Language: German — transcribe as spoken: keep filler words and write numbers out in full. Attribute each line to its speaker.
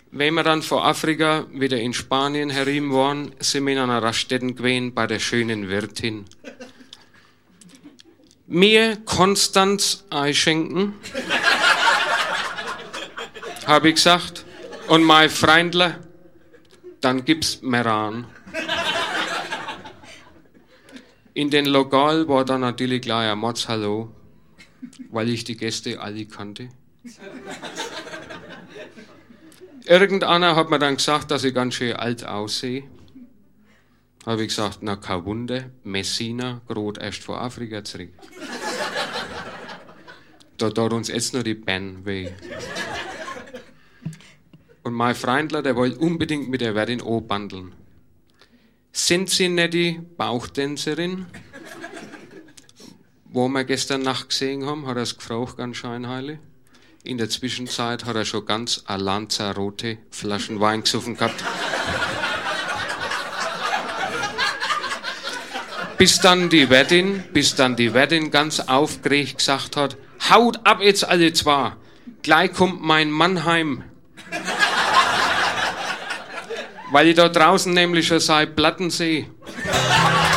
Speaker 1: Wenn wir dann vor Afrika wieder in Spanien herim waren, sind wir in einer Raststätte gewesen bei der schönen Wirtin. Mir Konstanz einschenken, habe ich gesagt, und mein Freundler, dann gibt's Meran. In den Lokal war dann natürlich gleich ein Mordshallo, weil ich die Gäste alle kannte. Irgendeiner hat mir dann gesagt, dass ich ganz schön alt aussehe. Habe ich gesagt, na kein Wunder, Messina, gerade erst vor Afrika zurück. Da tut uns jetzt noch die Beine weh. Und mein Freundler, der wollte unbedingt mit der Wirtin anbandeln. Sind Sie nicht die Bauchtänzerin? Wo wir gestern Nacht gesehen haben, hat er es gefragt, ganz scheinheilig. In der Zwischenzeit hat er schon ganz eine Lanzarote Flaschen Wein gesoffen gehabt. Bis dann die Wirtin, bis dann die Wirtin ganz aufgeregt gesagt hat, haut ab jetzt alle zwei, gleich kommt mein Mann heim. Weil ich da draußen nämlich schon seine Platten sehe.